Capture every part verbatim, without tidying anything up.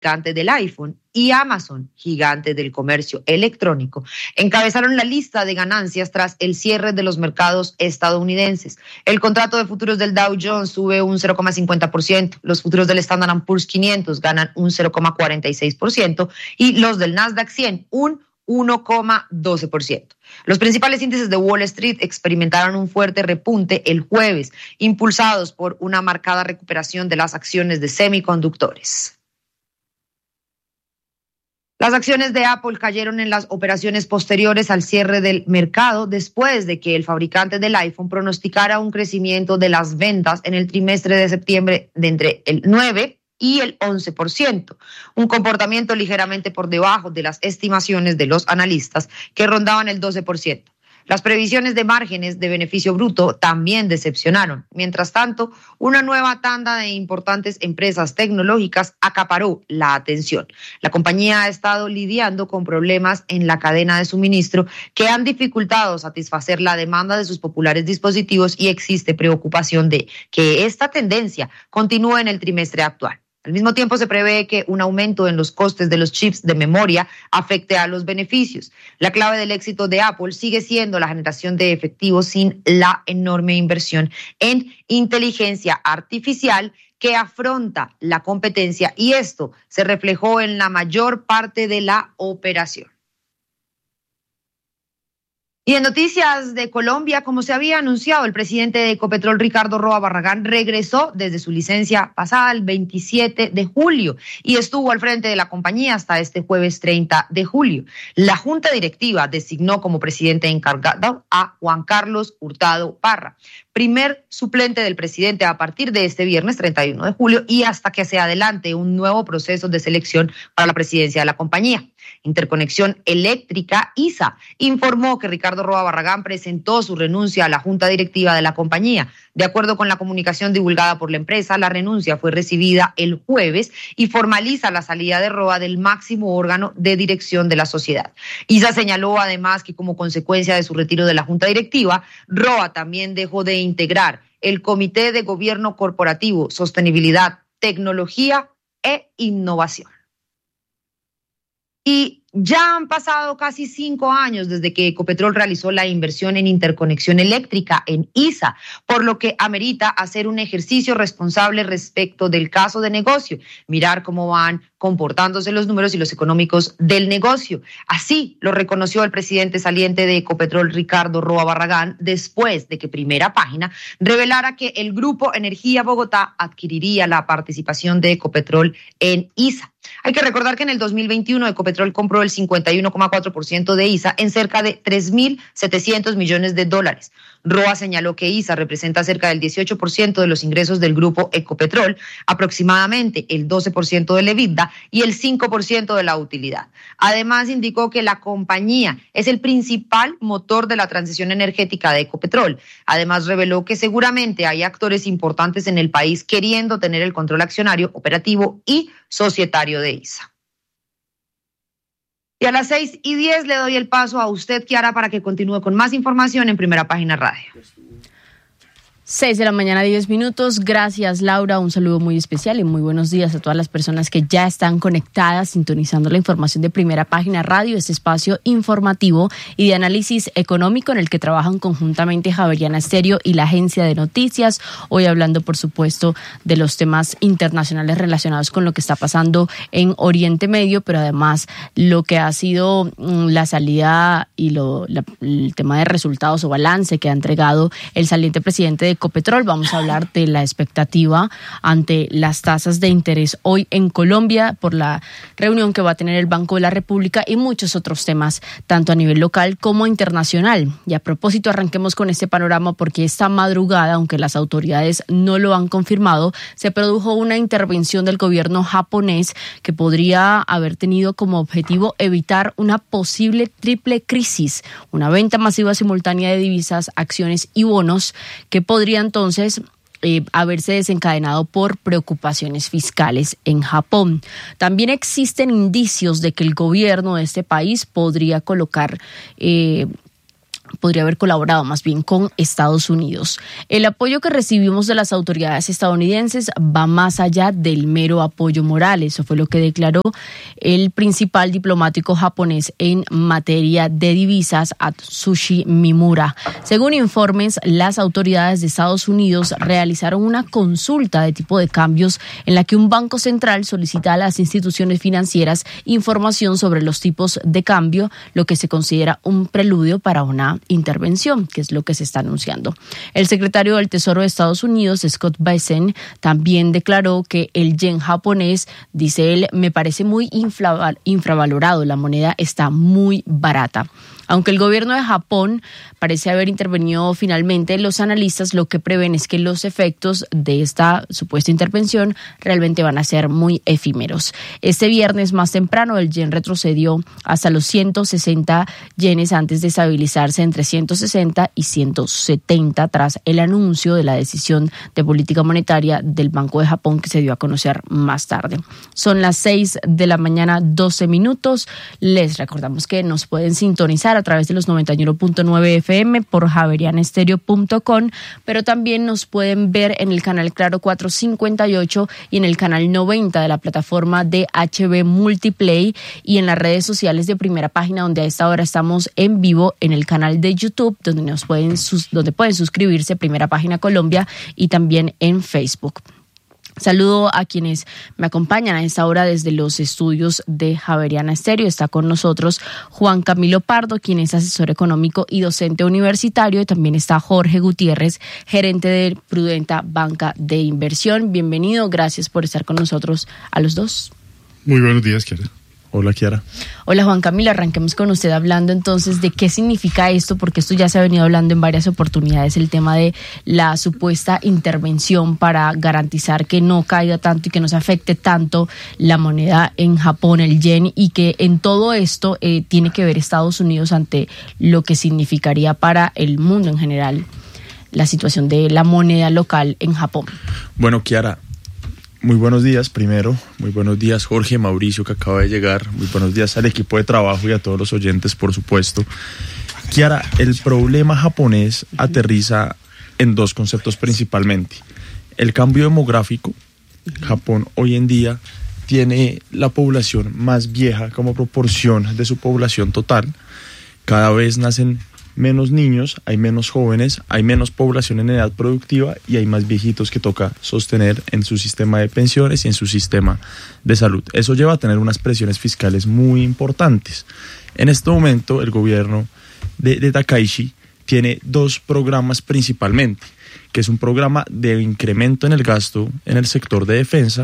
gigante del iPhone, y Amazon, gigante del comercio electrónico, encabezaron la lista de ganancias tras el cierre de los mercados estadounidenses. El contrato de futuros del Dow Jones sube un cero coma cincuenta por ciento, los futuros del Standard and Poor's quinientos ganan un cero coma cuarenta y seis por ciento y los del Nasdaq cien un uno coma doce por ciento. Los principales índices de Wall Street experimentaron un fuerte repunte el jueves, impulsados por una marcada recuperación de las acciones de semiconductores. Las acciones de Apple cayeron en las operaciones posteriores al cierre del mercado después de que el fabricante del iPhone pronosticara un crecimiento de las ventas en el trimestre de septiembre de entre el nueve y el once por ciento, un comportamiento ligeramente por debajo de las estimaciones de los analistas que rondaban el doce por ciento. Las previsiones de márgenes de beneficio bruto también decepcionaron. Mientras tanto, una nueva tanda de importantes empresas tecnológicas acaparó la atención. La compañía ha estado lidiando con problemas en la cadena de suministro que han dificultado satisfacer la demanda de sus populares dispositivos y existe preocupación de que esta tendencia continúe en el trimestre actual. Al mismo tiempo, se prevé que un aumento en los costes de los chips de memoria afecte a los beneficios. La clave del éxito de Apple sigue siendo la generación de efectivo sin la enorme inversión en inteligencia artificial que afronta la competencia, y esto se reflejó en la mayor parte de la operación. Y en noticias de Colombia, como se había anunciado, el presidente de Ecopetrol, Ricardo Roa Barragán, regresó desde su licencia pasada el veintisiete de julio y estuvo al frente de la compañía hasta este jueves treinta de julio. La junta directiva designó como presidente encargado a Juan Carlos Hurtado Parra, primer suplente del presidente a partir de este viernes treinta y uno de julio y hasta que se adelante un nuevo proceso de selección para la presidencia de la compañía. Interconexión Eléctrica, I S A, informó que Ricardo Roa Barragán presentó su renuncia a la junta directiva de la compañía. De acuerdo con la comunicación divulgada por la empresa, la renuncia fue recibida el jueves y formaliza la salida de Roa del máximo órgano de dirección de la sociedad. I S A señaló además que como consecuencia de su retiro de la junta directiva, Roa también dejó de integrar el Comité de Gobierno Corporativo, Sostenibilidad, Tecnología e Innovación. Y ya han pasado casi cinco años desde que Ecopetrol realizó la inversión en interconexión eléctrica en I S A, por lo que amerita hacer un ejercicio responsable respecto del caso de negocio, mirar cómo van comportándose los números y los económicos del negocio. Así lo reconoció el presidente saliente de Ecopetrol, Ricardo Roa Barragán, después de que Primera Página revelara que el Grupo Energía Bogotá adquiriría la participación de Ecopetrol en I S A. Hay que recordar que en el dos mil veintiuno Ecopetrol compró el cincuenta y uno coma cuatro por ciento de I S A en cerca de tres mil setecientos millones de dólares. Roa señaló que I S A representa cerca del dieciocho por ciento de los ingresos del grupo Ecopetrol, aproximadamente el doce por ciento del EBITDA y el cinco por ciento de la utilidad. Además, indicó que la compañía es el principal motor de la transición energética de Ecopetrol. Además, reveló que seguramente hay actores importantes en el país queriendo tener el control accionario, operativo y societario de I S A. Y a las seis y diez le doy el paso a usted, Kiara, para que continúe con más información en Primera Página Radio. Seis de la mañana, diez minutos. Gracias, Laura. Un saludo muy especial y muy buenos días a todas las personas que ya están conectadas, sintonizando la información de Primera Página Radio, este espacio informativo y de análisis económico en el que trabajan conjuntamente Javeriana Estéreo y la agencia de noticias. Hoy hablando, por supuesto, de los temas internacionales relacionados con lo que está pasando en Oriente Medio, pero además lo que ha sido la salida y lo, la, el tema de resultados o balance que ha entregado el saliente presidente de Ecopetrol. Vamos a hablar de la expectativa ante las tasas de interés hoy en Colombia por la reunión que va a tener el Banco de la República y muchos otros temas, tanto a nivel local como internacional. Y a propósito, arranquemos con este panorama porque esta madrugada, aunque las autoridades no lo han confirmado, se produjo una intervención del gobierno japonés que podría haber tenido como objetivo evitar una posible triple crisis, una venta masiva simultánea de divisas, acciones y bonos que podría entonces eh, haberse desencadenado por preocupaciones fiscales en Japón. También existen indicios de que el gobierno de este país podría colocar eh, podría haber colaborado más bien con Estados Unidos. El apoyo que recibimos de las autoridades estadounidenses va más allá del mero apoyo moral. Eso fue lo que declaró el principal diplomático japonés en materia de divisas, Atsushi Mimura. Según informes, las autoridades de Estados Unidos realizaron una consulta de tipo de cambios en la que un banco central solicita a las instituciones financieras información sobre los tipos de cambio, lo que se considera un preludio para una intervención, que es lo que se está anunciando. El secretario del Tesoro de Estados Unidos, Scott Bessent, también declaró que el yen japonés, dice él, me parece muy infra- infravalorado, la moneda está muy barata. Aunque el gobierno de Japón parece haber intervenido finalmente, los analistas lo que prevén es que los efectos de esta supuesta intervención realmente van a ser muy efímeros. Este viernes más temprano el yen retrocedió hasta los ciento sesenta yenes antes de estabilizarse entre ciento sesenta y ciento setenta tras el anuncio de la decisión de política monetaria del Banco de Japón que se dio a conocer más tarde. Son las seis de la mañana, doce minutos. Les recordamos que nos pueden sintonizar a través de los noventa y uno punto nueve F M por javeriana estéreo punto com, pero también nos pueden ver en el canal Claro cuatrocientos cincuenta y ocho y en el canal noventa de la plataforma de H B Multiplay y en las redes sociales de Primera Página, donde a esta hora estamos en vivo en el canal de YouTube, donde nos pueden sus, donde pueden suscribirse, Primera Página Colombia, y también en Facebook. Saludo a quienes me acompañan a esta hora desde los estudios de Javeriana Estéreo. Está con nosotros Juan Camilo Pardo, quien es asesor económico y docente universitario. Y también está Jorge Gutiérrez, gerente de Prudenta Banca de Inversión. Bienvenido, gracias por estar con nosotros a los dos. Muy buenos días, Kiara. Hola, Kiara. Hola, Juan Camilo. Arranquemos con usted hablando entonces de qué significa esto, porque esto ya se ha venido hablando en varias oportunidades, el tema de la supuesta intervención para garantizar que no caiga tanto y que no se afecte tanto la moneda en Japón, el yen, y que en todo esto eh, tiene que ver Estados Unidos ante lo que significaría para el mundo en general la situación de la moneda local en Japón. Bueno, Kiara, muy buenos días primero, muy buenos días Jorge, Mauricio que acaba de llegar, muy buenos días al equipo de trabajo y a todos los oyentes, por supuesto. Kiara, el problema japonés aterriza en dos conceptos principalmente. El cambio demográfico. Japón hoy en día tiene la población más vieja como proporción de su población total. Cada vez nacen menos niños, hay menos jóvenes, hay menos población en edad productiva y hay más viejitos que toca sostener en su sistema de pensiones y en su sistema de salud. Eso lleva a tener unas presiones fiscales muy importantes. En este momento el gobierno de, de Takaichi tiene dos programas principalmente, que es un programa de incremento en el gasto en el sector de defensa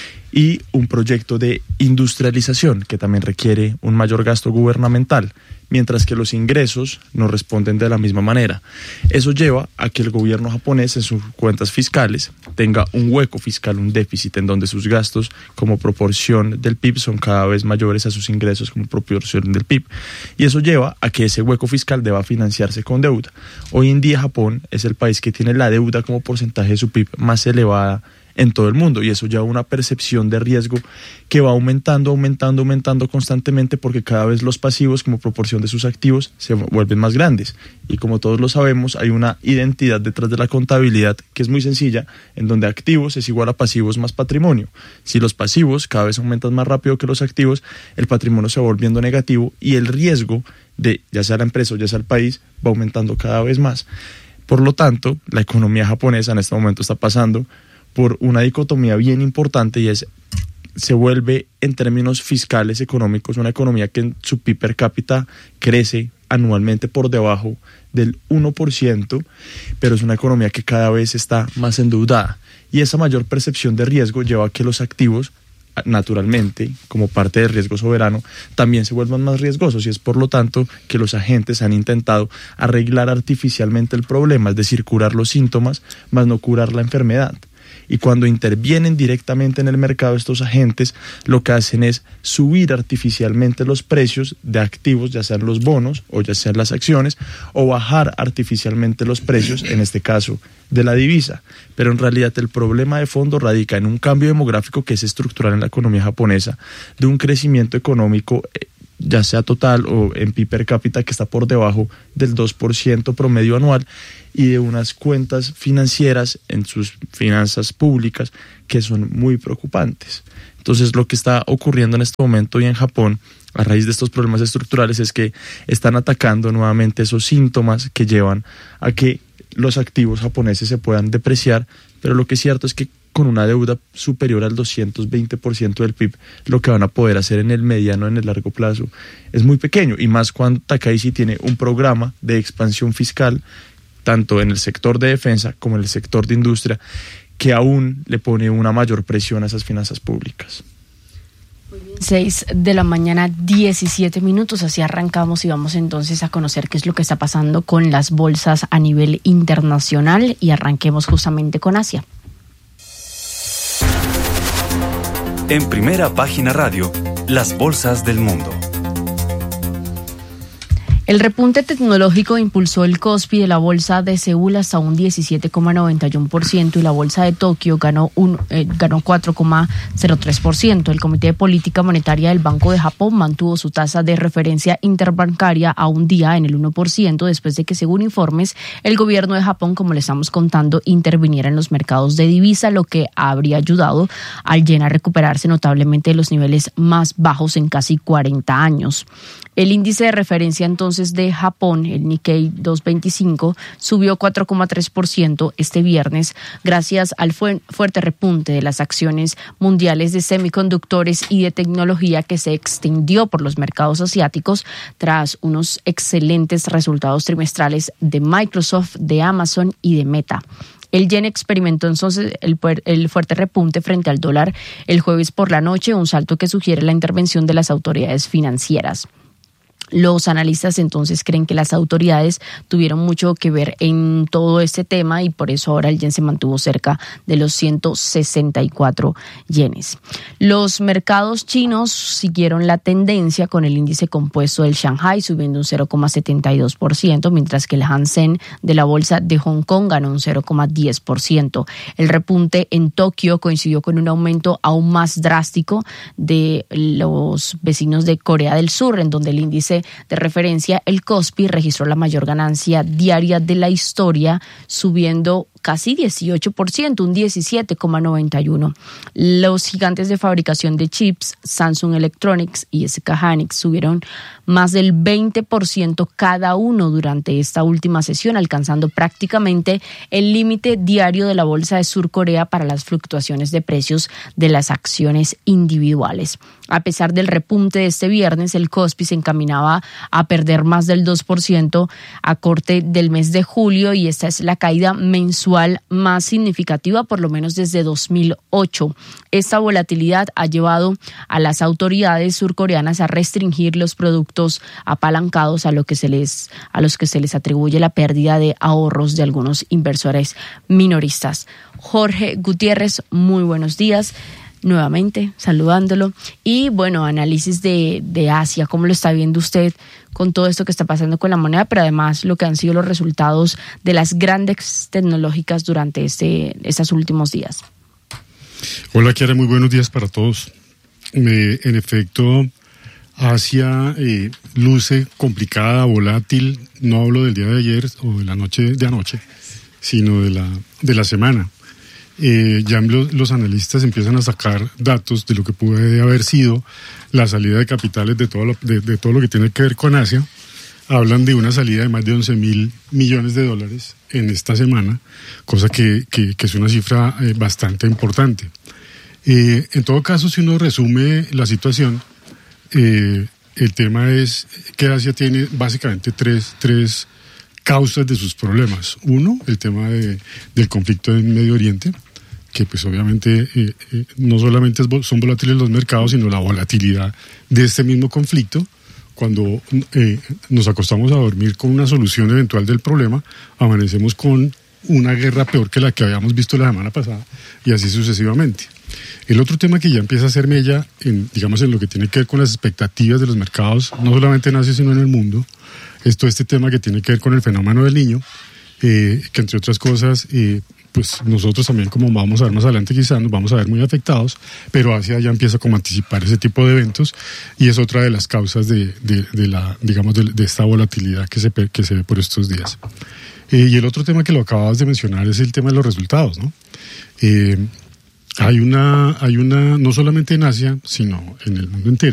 y un proyecto de industrialización que también requiere un mayor gasto gubernamental, mientras que los ingresos no responden de la misma manera. Eso lleva a que el gobierno japonés en sus cuentas fiscales tenga un hueco fiscal, un déficit, en donde sus gastos como proporción del P I B son cada vez mayores a sus ingresos como proporción del P I B. Y eso lleva a que ese hueco fiscal deba financiarse con deuda. Hoy en día Japón es el país que tiene la deuda como porcentaje de su P I B más elevada en todo el mundo, y eso lleva a una percepción de riesgo que va aumentando, aumentando, aumentando constantemente, porque cada vez los pasivos como proporción de sus activos se vuelven más grandes. Y como todos lo sabemos, hay una identidad detrás de la contabilidad que es muy sencilla, en donde activos es igual a pasivos más patrimonio. Si los pasivos cada vez aumentan más rápido que los activos, el patrimonio se va volviendo negativo y el riesgo de ya sea la empresa o ya sea el país va aumentando cada vez más. Por lo tanto, la economía japonesa en este momento está pasando por una dicotomía bien importante, y es, se vuelve en términos fiscales económicos una economía que en su P I B per cápita crece anualmente por debajo del uno por ciento, pero es una economía que cada vez está más endeudada, y esa mayor percepción de riesgo lleva a que los activos, naturalmente, como parte del riesgo soberano, también se vuelvan más riesgosos, y es por lo tanto que los agentes han intentado arreglar artificialmente el problema, es decir, curar los síntomas, más no curar la enfermedad. Y cuando intervienen directamente en el mercado estos agentes, lo que hacen es subir artificialmente los precios de activos, ya sean los bonos o ya sean las acciones, o bajar artificialmente los precios, en este caso, de la divisa. Pero en realidad el problema de fondo radica en un cambio demográfico que es estructural en la economía japonesa, de un crecimiento económico ya sea total o en P I B per cápita, que está por debajo del dos por ciento promedio anual, y de unas cuentas financieras en sus finanzas públicas que son muy preocupantes. Entonces, lo que está ocurriendo en este momento y en Japón, a raíz de estos problemas estructurales, es que están atacando nuevamente esos síntomas que llevan a que los activos japoneses se puedan depreciar, pero lo que es cierto es que con una deuda superior al doscientos veinte por ciento del P I B, lo que van a poder hacer en el mediano, en el largo plazo, es muy pequeño, y más cuando Takaichi tiene un programa de expansión fiscal, tanto en el sector de defensa como en el sector de industria, que aún le pone una mayor presión a esas finanzas públicas. seis de la mañana, diecisiete minutos, así arrancamos y vamos entonces a conocer qué es lo que está pasando con las bolsas a nivel internacional, y arranquemos justamente con Asia. En Primera Página Radio, las bolsas del mundo. El repunte tecnológico impulsó el Kospi de la bolsa de Seúl hasta un diecisiete coma noventa y uno por ciento y la bolsa de Tokio ganó, un, eh, ganó cuatro coma cero tres por ciento. El Comité de Política Monetaria del Banco de Japón mantuvo su tasa de referencia interbancaria a un día en el uno por ciento después de que, según informes, el gobierno de Japón, como le estamos contando, interviniera en los mercados de divisa, lo que habría ayudado al yen a recuperarse notablemente de los niveles más bajos en casi cuarenta años. El índice de referencia entonces de Japón, el Nikkei doscientos veinticinco, subió cuatro coma tres por ciento este viernes gracias al fu- fuerte repunte de las acciones mundiales de semiconductores y de tecnología que se extendió por los mercados asiáticos tras unos excelentes resultados trimestrales de Microsoft, de Amazon y de Meta. El yen experimentó entonces el, el fuerte repunte frente al dólar el jueves por la noche, un salto que sugiere la intervención de las autoridades financieras. Los analistas entonces creen que las autoridades tuvieron mucho que ver en todo este tema y por eso ahora el yen se mantuvo cerca de los ciento sesenta y cuatro yenes. Los mercados chinos siguieron la tendencia con el índice compuesto del Shanghai subiendo un cero coma setenta y dos por ciento, mientras que el Hang Seng de la bolsa de Hong Kong ganó un cero coma diez por ciento. El repunte en Tokio coincidió con un aumento aún más drástico de los vecinos de Corea del Sur, en donde el índice de referencia, el Kospi, registró la mayor ganancia diaria de la historia, subiendo casi dieciocho por ciento, un diecisiete coma noventa y uno. Los gigantes de fabricación de chips, Samsung Electronics y S K Hynix, subieron más del veinte por ciento cada uno durante esta última sesión, alcanzando prácticamente el límite diario de la bolsa de Sur Corea para las fluctuaciones de precios de las acciones individuales. A pesar del repunte de este viernes, el Kospi se encaminaba a perder más del dos por ciento a corte del mes de julio, y esta es la caída mensual más significativa por lo menos desde dos mil ocho. Esta volatilidad ha llevado a las autoridades surcoreanas a restringir los productos apalancados a lo que se les a los que se les atribuye la pérdida de ahorros de algunos inversores minoristas. Jorge Gutiérrez, muy buenos días. Nuevamente, saludándolo. Y bueno, análisis de, de Asia, ¿cómo lo está viendo usted con todo esto que está pasando con la moneda, pero además lo que han sido los resultados de las grandes tecnológicas durante este, estos últimos días? Hola, Kiara, muy buenos días para todos. Eh, en efecto, Asia eh, luce complicada, volátil. No hablo del día de ayer o de la noche de anoche, sino de la, de la semana. Eh, ya los, los analistas empiezan a sacar datos de lo que puede haber sido la salida de capitales de todo lo, de, de todo lo que tiene que ver con Asia. Hablan de una salida de más de once mil millones de dólares en esta semana, cosa que, que, que es una cifra eh, bastante importante. Eh, en todo caso, si uno resume la situación, eh, el tema es que Asia tiene básicamente tres, tres causas de sus problemas. Uno, el tema de, del conflicto en Medio Oriente, que pues obviamente eh, eh, no solamente es, son volátiles los mercados, sino la volatilidad de este mismo conflicto. Cuando eh, nos acostamos a dormir con una solución eventual del problema, amanecemos con una guerra peor que la que habíamos visto la semana pasada, y así sucesivamente. El otro tema que ya empieza a hacer mella, en, digamos, en lo que tiene que ver con las expectativas de los mercados, no solamente en Asia, sino en el mundo, es todo este tema que tiene que ver con el fenómeno del Niño, eh, que entre otras cosas eh, pues nosotros también, como vamos a ver más adelante, quizás nos vamos a ver muy afectados, pero Asia ya empieza como a anticipar ese tipo de eventos y es otra de las causas de, de, de la, digamos, de, de esta volatilidad que se, que se ve por estos días. Eh, y el otro tema que lo acababas de mencionar es el tema de los resultados, ¿no? Eh, hay una, hay una, no solamente en Asia, sino en el mundo entero,